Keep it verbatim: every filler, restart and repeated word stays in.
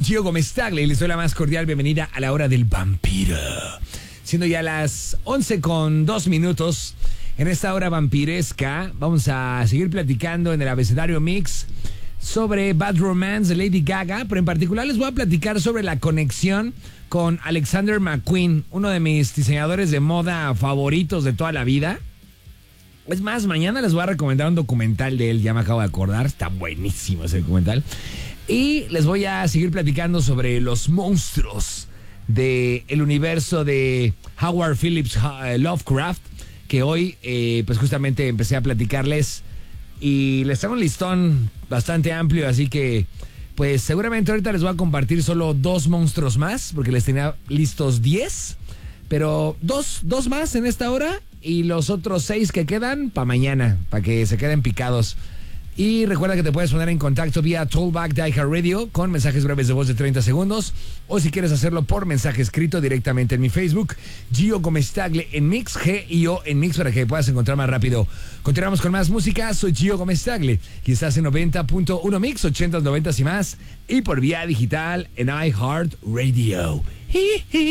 Gio Gómez Tagle y les doy la más cordial bienvenida a la hora del vampiro. Siendo ya las once con dos minutos, en esta hora vampiresca vamos a seguir platicando en el abecedario Mix sobre Bad Romance de Lady Gaga, pero en particular les voy a platicar sobre la conexión con Alexander McQueen, uno de mis diseñadores de moda favoritos de toda la vida. Es más, mañana les voy a recomendar un documental de él, ya me acabo de acordar, está buenísimo ese documental. Y les voy a seguir platicando sobre los monstruos del universo de Howard Phillips Lovecraft, que hoy eh, pues justamente empecé a platicarles y les traigo un listón bastante amplio, así que pues seguramente ahorita les voy a compartir solo dos monstruos más, porque les tenía listos diez, pero dos, dos más en esta hora y los otros seis que quedan para mañana, para que se queden picados. Y recuerda que te puedes poner en contacto vía Tollback de iHeartRadio con mensajes breves de voz de treinta segundos, o si quieres hacerlo por mensaje escrito directamente en mi Facebook, Gio Gómez Tagle en Mix, G I O en Mix, para que puedas encontrar más rápido. Continuamos con más música, soy Gio Gómez Tagle y estás en noventa punto uno Mix, ochentas, noventas y más, y por vía digital en iHeartRadio.